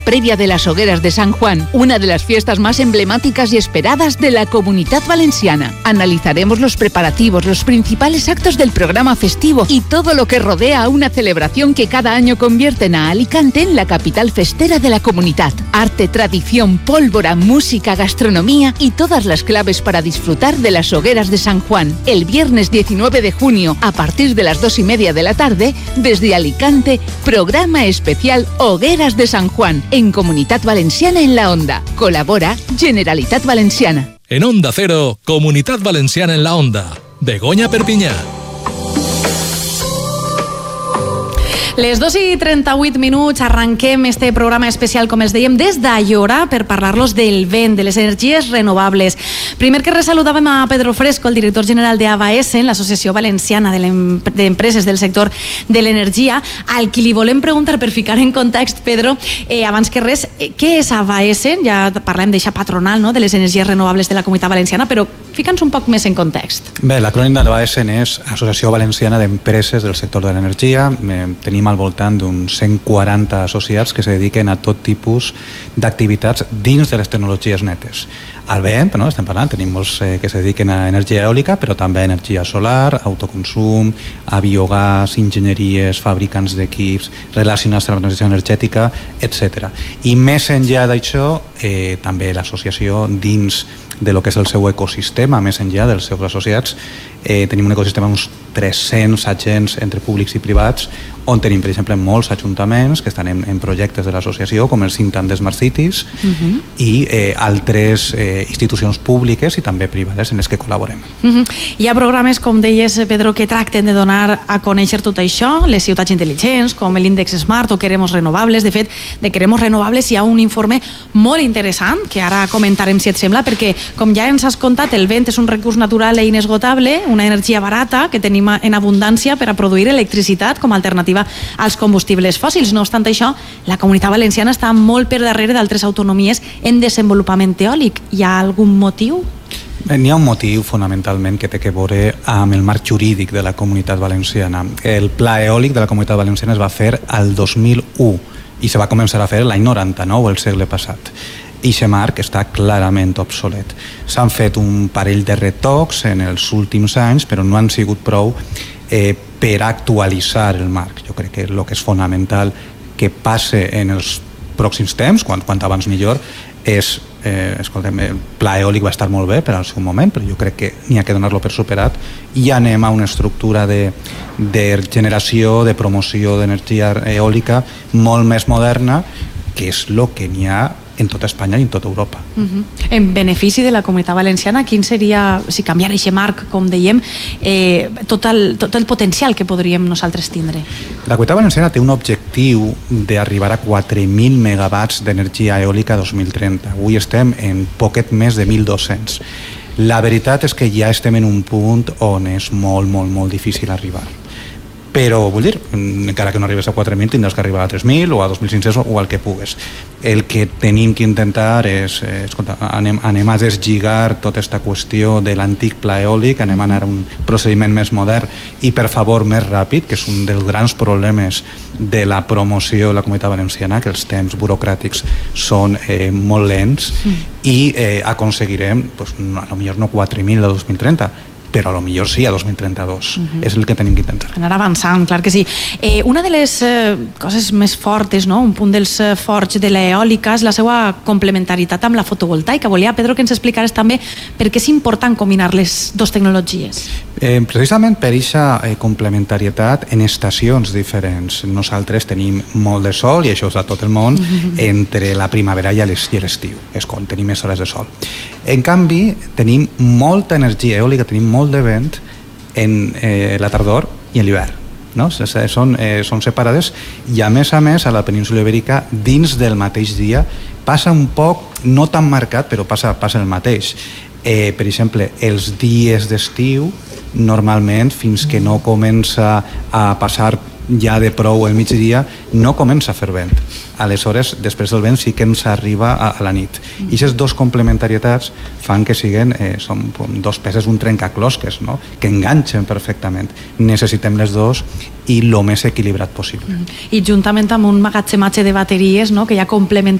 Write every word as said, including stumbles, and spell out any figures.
Previa de las Hogueras de San Juan, una de las fiestas más emblemáticas y esperadas de la Comunidad Valenciana. Analizaremos los preparativos, los principales actos del programa festivo y todo lo que rodea a una celebración que cada año convierten a Alicante en la capital festera de la comunidad. Arte, tradición, pólvora, música, gastronomía y todas las claves para disfrutar de las Hogueras de San Juan. El viernes diecinueve de junio, a partir de las dos y media de la tarde, desde Alicante, programa especial Hogueras de San Juan, en Comunitat Valenciana en la Onda. Colabora Generalitat Valenciana. En Onda Cero, Comunitat Valenciana en la Onda. Begoña Perpinyà. Les dos i trenta-vuit minuts arranquem este programa especial, com els dèiem, des d'Aiora per parlar-los del vent, de les energies renovables. Primer que res saludàvem a Pedro Fresco, el director general de A V A E S, l'Associació Valenciana d'Empreses del Sector de l'Energia, al qui li volem preguntar, per ficar en context, Pedro, eh, abans que res, eh, què és A V A E S? Ja parlem d'eixa patronal, no?, de les energies renovables de la Comunitat Valenciana, però fica'ns un poc més en context. Bé, l'acrònim de l'A V A E S és Associació Valenciana d'Empreses del Sector de l'Energia. Eh, tenim al voltant d'uns cent quaranta associats que se dediquen a tot tipus d'activitats dins de les tecnologies netes. Al vent, no? Estem parlant, tenim molts eh, que se dediquen a energia eòlica, però també a energia solar, autoconsum, a biogàs, enginyeries, fabricants d'equips relacionats amb la transició energètica, etcètera. I més enllà d'això, eh, també l'associació dins de lo que és el seu ecosistema, més enllà dels seus associats, eh, tenim un ecosistema d'uns tres-cents agents entre públics i privats, on tenim, per exemple, molts ajuntaments que estan en, en projectes de l'associació, com el Cintan de Smart Cities, uh-huh. i eh, altres eh, institucions públiques i també privades en les que col·laborem. Uh-huh. Hi ha programes, com deies, Pedro, que tracten de donar a conèixer tot això, les ciutats intel·ligents, com l'índex Smart o Queremos Renovables. De fet, de Queremos Renovables hi ha un informe molt interessant, que ara comentarem, si et sembla, perquè, com ja ens has contat, el vent és un recurs natural i inesgotable, una energia barata que tenim en abundància per a produir electricitat com a alternativa als combustibles fòssils. No obstant això, la Comunitat Valenciana està molt per darrere d'altres autonomies en desenvolupament eòlic. Hi ha algun motiu? N'hi ha un motiu fonamentalment que té que veure amb el marc jurídic de la Comunitat Valenciana. El Pla Eòlic de la Comunitat Valenciana es va fer al dos mil u i se va començar a fer l'any noranta-nou, el segle passat. I aquest marc està clarament obsolet. S'han fet un parell de retocs en els últims anys, però no han sigut prou eh, per actualitzar el marc. Jo crec que el que és fonamental que passe en els pròxims temps, quan, quan abans millor, és, eh, escolta'm, el pla eòlic va estar molt bé per al seu moment, però jo crec que n'hi ha que donar-lo per superat i anem a una estructura de, de generació, de promoció d'energia eòlica molt més moderna, que és el que n'hi ha en tota Espanya i en tota Europa. Uh-huh. En benefici de la Comunitat Valenciana, quin seria, si canviara aquest marc, com dèiem, eh, tot, el, tot el potencial que podríem nosaltres tindre? La Comunitat Valenciana té un objectiu d'arribar a quatre mil megawatts d'energia eòlica dos mil trenta. Avui estem en poquet més de mil dos-cents. La veritat és que ja estem en un punt on és molt, molt, molt difícil arribar. Però, vull dir, encara que no arribes a quatre mil, tindràs que arribar a tres mil o a dos mil cinc-cents o al que pugues. El que tenim que intentar és, eh, escolta, anem, anem a deslligar tota aquesta qüestió de l'antic pla eòlic, anem a anar a un procediment més modern i, per favor, més ràpid, que és un dels grans problemes de la promoció de la Comunitat Valenciana, que els temps burocràtics són eh, molt lents, mm. i eh, aconseguirem, pues, a lo millor no quatre mil a dos mil trenta, però a lo millor sí a dos mil trenta-dos. Uh-huh. És el que tenim que intentar. Anar avançant, clar que sí. Eh, una de les eh, coses més fortes, no? Un punt dels eh, forts de l'eòlica és la seva complementaritat amb la fotovoltaica. Volia, Pedro, que ens explicares també per què és important combinar les dues tecnologies. Eh, precisament per aquesta eh, complementarietat en estacions diferents. Nosaltres tenim molt de sol, i això és a tot el món, uh-huh. entre la primavera i l'estiu. És quan tenim més hores de sol. En canvi, tenim molta energia eòlica, tenim molt de vent en eh, la tardor i en l'hivern. No? Són, eh, són separades i, a més a més, a la península Ibèrica, dins del mateix dia, passa un poc, no tan marcat, però passa, passa el mateix. Eh, per exemple, els dies d'estiu, normalment, fins que no comença a passar ja de prou el migdia, no comença a fer vent. Aleshores, després del vent sí que ens arriba a, a la nit. I aquestes dos complementarietats fan que siguen, eh, són dos peces, un trencaclosques, no? Que enganxen perfectament. Necessitem les dos i el més equilibrat possible. I juntament amb un magatzematge de bateries, no? Que ja complementa